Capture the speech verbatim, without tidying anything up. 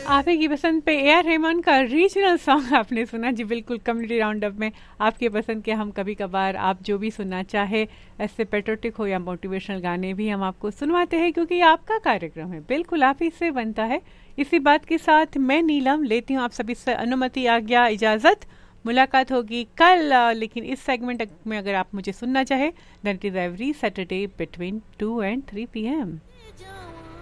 आप ही की पसंद पे ए आर रहमान का रीजनल सॉन्ग आपने सुना जी, बिल्कुल कम्युनिटी राउंड अप में आपके पसंद के हम कभी कभार आप जो भी सुनना चाहे, ऐसे पेट्रोटिक हो या मोटिवेशनल गाने भी हम आपको सुनवाते हैं, क्योंकि ये आपका कार्यक्रम है, बिल्कुल आप ही से बनता है। इसी बात के साथ मैं नीलम लेती हूँ आप सभी से अनुमति, आज्ञा, इजाज़त। मुलाकात होगी कल, अ, लेकिन इस सेगमेंट में अगर आप मुझे सुनना चाहे, that is every Saturday between two and three P M.